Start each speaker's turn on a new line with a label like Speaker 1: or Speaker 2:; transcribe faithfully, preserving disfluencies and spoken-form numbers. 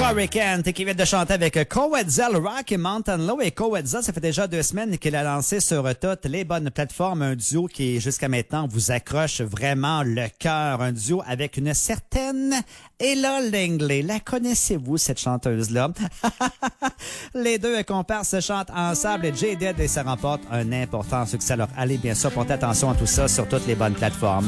Speaker 1: Hurricane qui vient de chanter avec Coetza, le Rocky Mountain Low. Et Coetza, ça fait déjà deux semaines qu'il a lancé sur toutes les bonnes plateformes un duo qui, jusqu'à maintenant, vous accroche vraiment le cœur. Un duo avec une certaine Ella Langley. La connaissez-vous, cette chanteuse-là? Les deux comparses se chantent ensemble et J-Dead et ça remporte un important succès. Alors, allez bien sûr, portez attention à tout ça sur toutes les bonnes plateformes.